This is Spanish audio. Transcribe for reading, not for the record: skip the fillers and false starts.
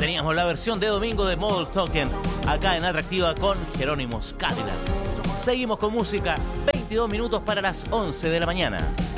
Teníamos la versión de domingo de Model Token acá en Atractiva con Jerónimos Cadillac. Seguimos con música, 22 minutos para las 11 de la mañana.